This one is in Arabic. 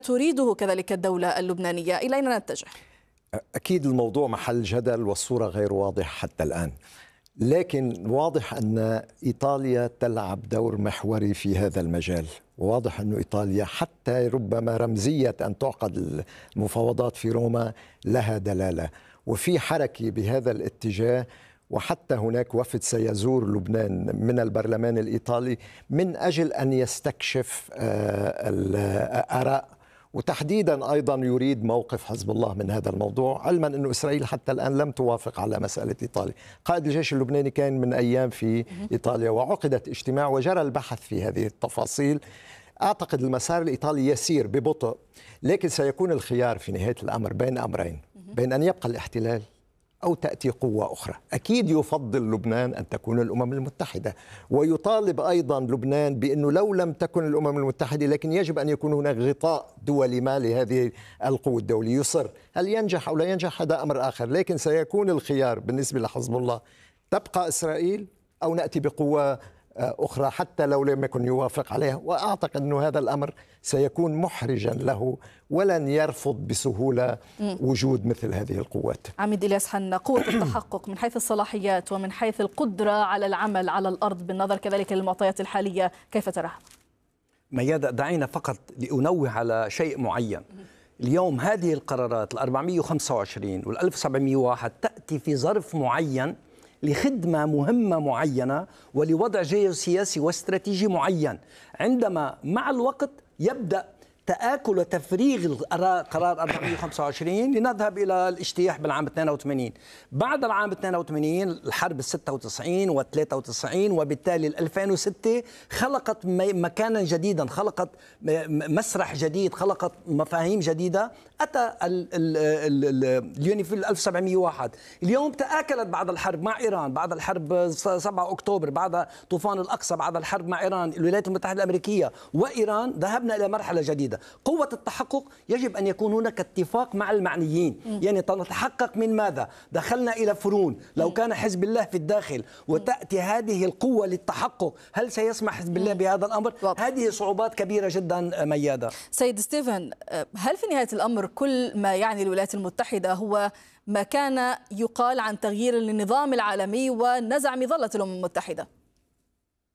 تريده كذلك الدولة اللبنانية؟ إلى أين نتجه؟ أكيد الموضوع محل جدل والصورة غير واضحة حتى الآن، لكن واضح أن إيطاليا تلعب دور محوري في هذا المجال، وواضح أن إيطاليا حتى ربما رمزية أن تعقد المفاوضات في روما لها دلالة، وفي حركة بهذا الاتجاه. وحتى هناك وفد سيزور لبنان من البرلمان الإيطالي من أجل أن يستكشف الآراء، وتحديدا أيضا يريد موقف حزب الله من هذا الموضوع، علما أن إسرائيل حتى الآن لم توافق على مسألة إيطاليا. قائد الجيش اللبناني كان من أيام في إيطاليا وعقدت اجتماع وجرى البحث في هذه التفاصيل. أعتقد المسار الإيطالي يسير ببطء، لكن سيكون الخيار في نهاية الأمر بين أمرين، بين أن يبقى الاحتلال أو تأتي قوة أخرى. أكيد يفضل لبنان أن تكون الأمم المتحدة، ويطالب أيضا لبنان بأنه لو لم تكن الأمم المتحدة لكن يجب أن يكون هناك غطاء دولي ما لهذه القوة الدولية. يصر، هل ينجح أو لا ينجح هذا أمر آخر، لكن سيكون الخيار بالنسبة لحزب الله تبقى إسرائيل أو نأتي بقوة أخرى حتى لو لم يكن يوافق عليها. وأعتقد أن هذا الأمر سيكون محرجا له ولن يرفض بسهولة وجود مثل هذه القوات. عميد إلياس حنا، قوة التحقق من حيث الصلاحيات ومن حيث القدرة على العمل على الأرض بالنظر كذلك للمعطيات الحالية كيف تراها؟ ميادة، دعينا فقط لأنوه على شيء معين. اليوم هذه القرارات 425 وال1701 تأتي في ظرف معين لخدمة مهمة معينة ولوضع جيوسياسي واستراتيجي معين، عندما مع الوقت يبدأ تآكل وتفريغ قرار 425 لنذهب إلى الاجتياح بالعام 82. بعد العام 82 الحرب 96 و93 وبالتالي 2006 خلقت مكانا جديدا، خلقت مسرح جديد، خلقت مفاهيم جديدة. أتى اليونيفيل 1701 اليوم تآكلت بعد الحرب مع إيران، بعد الحرب 7 أكتوبر، بعد طوفان الأقصى، بعد الحرب مع إيران، الولايات المتحدة الأمريكية وإيران، ذهبنا إلى مرحلة جديدة. قوة التحقق يجب أن يكون هناك اتفاق مع المعنيين، يعني نتحقق من ماذا؟ دخلنا إلى فرون، لو كان حزب الله في الداخل وتأتي هذه القوة للتحقق، هل سيسمح حزب الله بهذا الأمر؟ هذه صعوبات كبيرة جدا ميادة. سيد ستيفن، هل في نهاية الأمر كل ما يعني الولايات المتحدة هو ما كان يقال عن تغيير النظام العالمي ونزع مظلة الأمم المتحدة؟